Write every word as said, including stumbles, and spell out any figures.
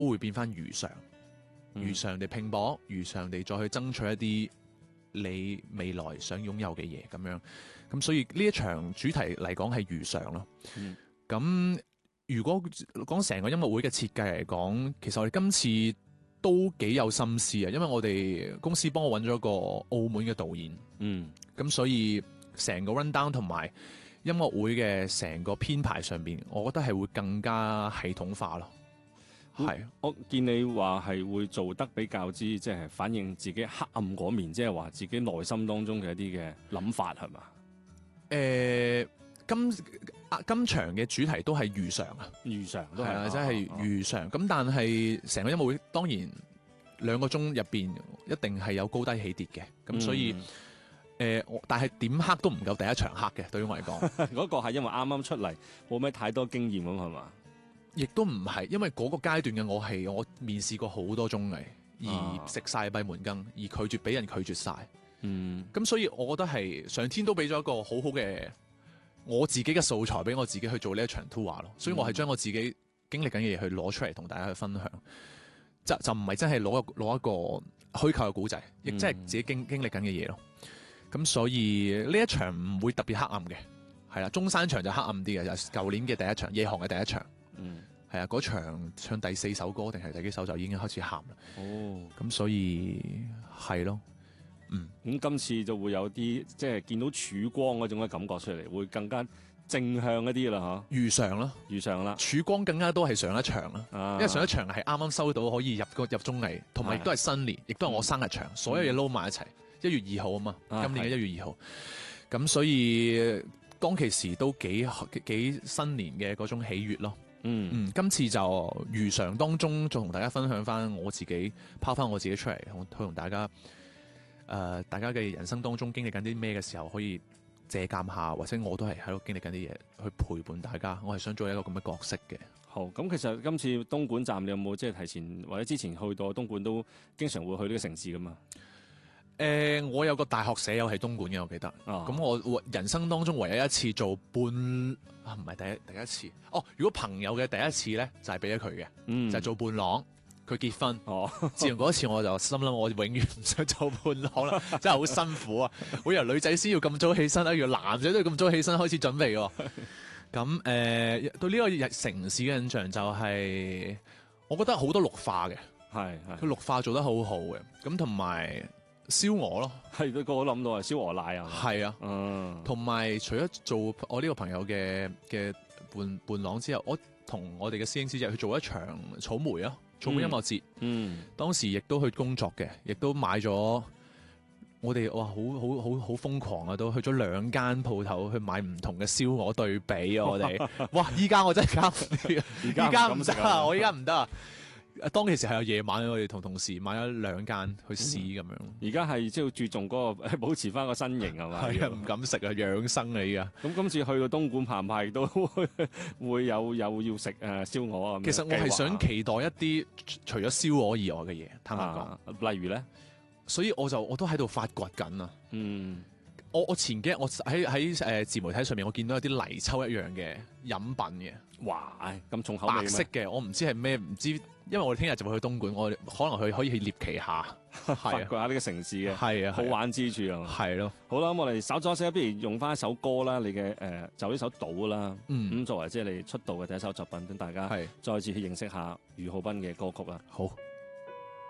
會變翻如常， 嗯、 如常地拼搏，如常地再去爭取一啲你未來想擁有嘅嘢咁樣。咁所以呢一場主題嚟講係如常咯。咁、嗯、如果講成個音樂會嘅設計嚟講，其實我哋今次都幾有心思啊，因為我哋公司幫我揾咗個澳門嘅導演。 嗯， 咁所以成個 run down 同埋音樂會嘅成個編排上邊，我覺得係會更加系統化咯。係、嗯， 我見你話係會做得比較之，即係反映自己黑暗嗰面，即係話自己內心當中嘅一啲嘅諗法，係嘛？ 誒、呃，今啊今場嘅主題都係如常啊， 如常都係啊，即係如常。咁、啊啊、但係成個音樂會當然兩個鐘入邊一定係有高低起跌嘅，咁、嗯、所以。誒、呃，但係點黑都唔夠第一場黑嘅，對於我嚟講， 嗰個係因為啱啱出嚟，冇咩太多經驗咁係嘛？ 亦都唔係，因為嗰個階段嘅我係我面試過好多綜藝，而食晒閉門羹，而拒絕俾人拒絕晒。 嗯， 咁所以我覺得係上天都俾咗一個好好嘅我自己嘅素材俾我自己去做呢一場 tour 咯。所以我係將我自己經歷緊嘅嘢去攞出嚟同大家去分享，就就唔係真係攞攞一個虛構嘅古仔，亦即係自己經經歷緊嘅嘢咯。咁所以呢一場唔會特別黑暗嘅，係啦，中山場就黑暗啲嘅，就舊年嘅第一場，夜航嘅第一場，嗯，係啊，嗰場唱第四首歌定係第幾首就已經開始喊啦。哦，咁所以係咯，嗯， 咁今次就會有啲即係見到曙光嗰種嘅感覺出嚟，會更加正向一啲啦，吓， 如常啦， 如常啦， 曙光更加多係上一場啦，啊，因為上一場係啱啱收到可以入個入綜藝，同埋亦都係新年，亦都係我生日場，嗯，所有嘢撈埋一齊。一月二號啊嘛，今年嘅一月二號，咁所以當其時都幾幾新年嘅嗰種喜悅咯。嗯嗯，今次就如常當中，再同大家分享翻我自己，拋翻我自己出嚟，去同大家，誒、呃，大家嘅人生當中經歷緊啲咩嘅時候，可以借鑒下，或者我都係喺度經歷緊啲嘢，去陪伴大家。我係想做一個咁嘅角色嘅。 好，咁其實今次東莞站，你有冇即係提前或者之前去到東莞都經常會去呢個城市噶嘛？ 誒、呃，我有個大學舍友係東莞嘅，我記得。咁、哦、我人生當中唯一一次做伴啊，唔係第一第一次。哦，如果朋友嘅第一次咧，就係俾咗佢嘅，就係、是、做伴郎。佢結婚。哦，自從嗰一次我就心諗，我永遠唔想做伴郎啦，真係好辛苦啊！每日女仔先要咁早起身，原來男仔都要咁早起身開始準備喎。咁誒、呃，對呢個城市嘅印象就係、是，我覺得好多綠化嘅，係佢綠化做得好好嘅，咁同埋。燒鵝咯，係個個都諗到係燒鵝奶啊，係啊，嗯，同埋除咗做我呢個朋友嘅嘅伴伴郎之後，我同我哋嘅師兄師姐去做一場草莓啊，草莓音樂節，嗯，當時亦都去工作嘅，亦都買咗我哋哇，好好好好瘋狂啊，都去咗兩間鋪頭去買唔同嘅燒鵝對比啊，我哋，哇，依家我真係搞唔掂，依家唔得啊，我依家唔得啊。當其時係有夜晚，我哋同同事買咗兩間去試咁樣。而家係即係注重嗰個保持翻個身形係嘛？係啊，唔敢食啊，養生啊依家。咁今次去到東莞澎湃都會有有要食誒燒鵝啊。其實我係想期待一啲除咗燒鵝以外嘅嘢，坦白講。例如咧，所以我就我都喺度發掘緊啊。嗯。我我前幾日我喺喺誒自媒體上面我見到有啲泥鰍一樣嘅飲品嘅，哇！咁重口味，白色嘅，我唔知係咩，唔知，因為我哋聽日就會去東莞，我哋可能去可以去獵奇下，發掘下呢個城市嘅，係啊，好玩之處啊，係咯。好啦，咁我哋稍咗先，不如用翻一首歌啦，你嘅誒、呃、就呢首《島》啦，嗯，咁作為即係你出道嘅第一首作品，等大家係再次去認識下俞灝斌嘅歌曲啦。好。